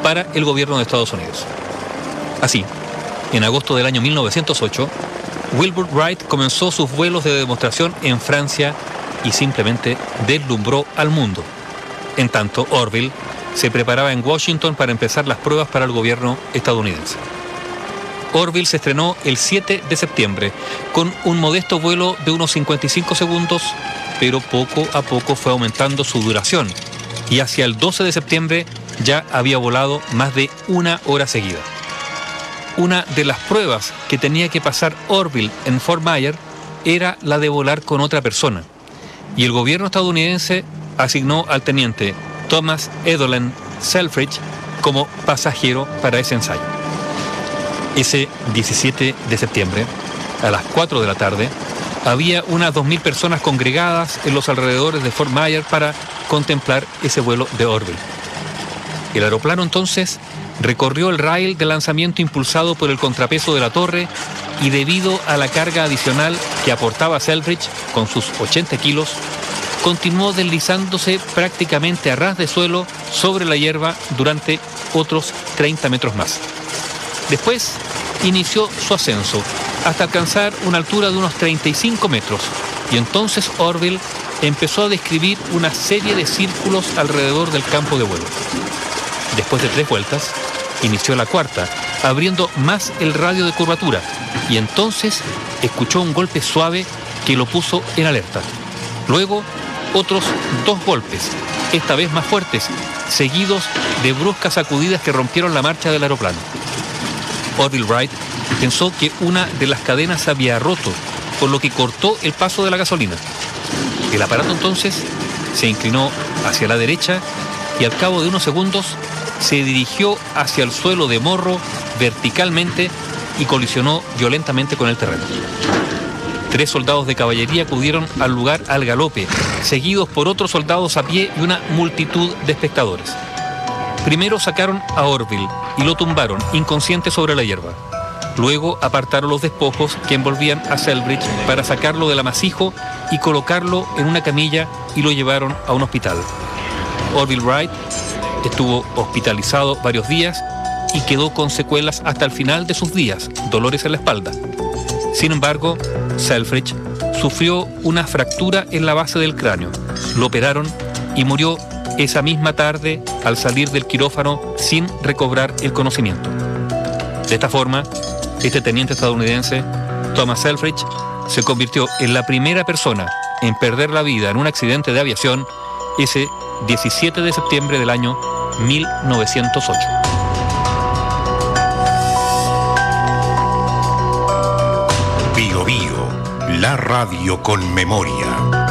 para el gobierno de Estados Unidos. Así, en agosto del año 1908, Wilbur Wright comenzó sus vuelos de demostración en Francia y simplemente deslumbró al mundo. En tanto, Orville se preparaba en Washington para empezar las pruebas para el gobierno estadounidense. Orville se estrenó el 7 de septiembre con un modesto vuelo de unos 55 segundos, pero poco a poco fue aumentando su duración y hacia el 12 de septiembre ya había volado más de una hora seguida. Una de las pruebas que tenía que pasar Orville en Fort Myers era la de volar con otra persona, y el gobierno estadounidense asignó al teniente Thomas Evelyn Selfridge como pasajero para ese ensayo. Ese 17 de septiembre, a las 4 de la tarde, había unas 2.000 personas congregadas en los alrededores de Fort Myers para contemplar ese vuelo de Orville. El aeroplano entonces recorrió el rail de lanzamiento impulsado por el contrapeso de la torre y debido a la carga adicional que aportaba Selfridge con sus 80 kilos, continuó deslizándose prácticamente a ras de suelo sobre la hierba durante otros 30 metros más. Después inició su ascenso hasta alcanzar una altura de unos 35 metros y entonces Orville empezó a describir una serie de círculos alrededor del campo de vuelo. Después de 3 vueltas, inició la cuarta, abriendo más el radio de curvatura, y entonces escuchó un golpe suave que lo puso en alerta. Luego, otros 2 golpes, esta vez más fuertes, seguidos de bruscas sacudidas que rompieron la marcha del aeroplano. Orville Wright pensó que una de las cadenas se había roto, por lo que cortó el paso de la gasolina. El aparato entonces se inclinó hacia la derecha y al cabo de unos segundos se dirigió hacia el suelo de morro verticalmente y colisionó violentamente con el terreno. 3 soldados de caballería acudieron al lugar al galope, seguidos por otros soldados a pie y una multitud de espectadores. Primero sacaron a Orville y lo tumbaron inconsciente sobre la hierba. Luego apartaron los despojos que envolvían a Selfridge para sacarlo del amasijo y colocarlo en una camilla y lo llevaron a un hospital. Orville Wright estuvo hospitalizado varios días y quedó con secuelas hasta el final de sus días, dolores en la espalda. Sin embargo, Selfridge sufrió una fractura en la base del cráneo, lo operaron y murió esa misma tarde al salir del quirófano sin recobrar el conocimiento. De esta forma, este teniente estadounidense, Thomas Selfridge, se convirtió en la primera persona en perder la vida en un accidente de aviación ese 17 de septiembre del año 1908. Bio Bio, la radio con memoria.